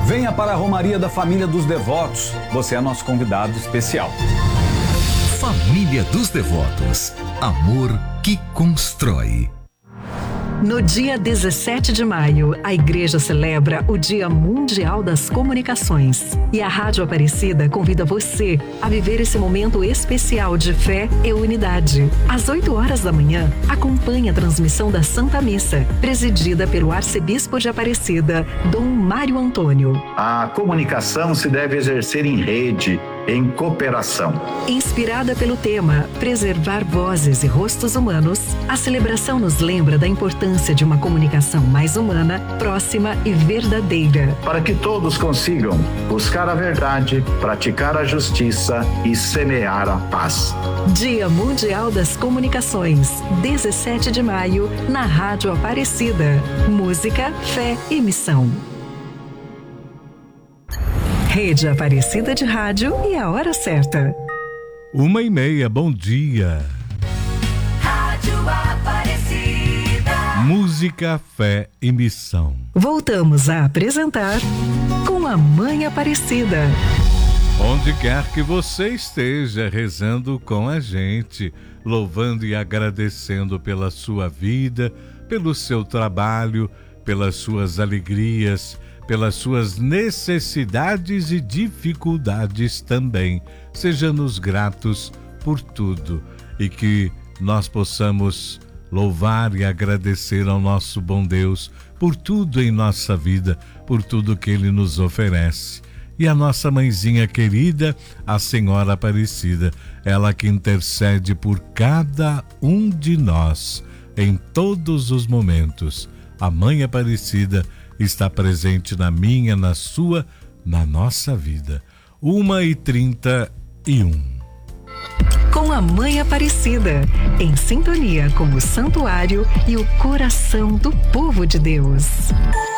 Venha para a Romaria da Família dos Devotos. Você é nosso convidado especial. Família dos Devotos. Amor que constrói. No dia 17 de maio, a Igreja celebra o Dia Mundial das Comunicações. E a Rádio Aparecida convida você a viver esse momento especial de fé e unidade. Às 8 horas da manhã, acompanhe a transmissão da Santa Missa, presidida pelo Arcebispo de Aparecida, Dom Mário Antônio. A comunicação se deve exercer em rede, em cooperação. Inspirada pelo tema Preservar Vozes e Rostos Humanos, a celebração nos lembra da importância de uma comunicação mais humana, próxima e verdadeira. Para que todos consigam buscar a verdade, praticar a justiça e semear a paz. Dia Mundial das Comunicações, 17 de maio, na Rádio Aparecida. Música, fé e missão. Rede Aparecida de Rádio e a hora certa. 1h30, bom dia. Rádio Aparecida. Música, fé e missão. Voltamos a apresentar Com a Mãe Aparecida. Onde quer que você esteja rezando com a gente, louvando e agradecendo pela sua vida, pelo seu trabalho, pelas suas alegrias, pelas suas necessidades e dificuldades também. Sejamos gratos por tudo e que nós possamos louvar e agradecer ao nosso bom Deus por tudo em nossa vida, por tudo que Ele nos oferece. E a nossa mãezinha querida, a Senhora Aparecida, ela que intercede por cada um de nós em todos os momentos. A Mãe Aparecida está presente na minha, na sua, na nossa vida. 1h31. Com a Mãe Aparecida, em sintonia com o santuário e o coração do povo de Deus.